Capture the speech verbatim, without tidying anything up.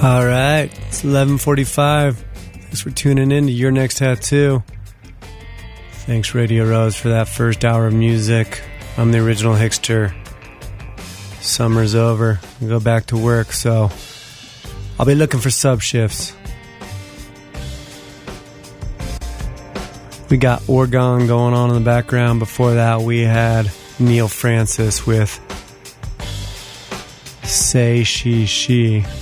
All right, it's eleven forty-five. Thanks for tuning in to Your Next Tattoo. Thanks, Radio Rose, for that first hour of music. I'm the original Hickster. Summer's over. I go back to work, so I'll be looking for sub shifts. We got Orgone going on in the background. Before that, we had Neil Francis with Say She She.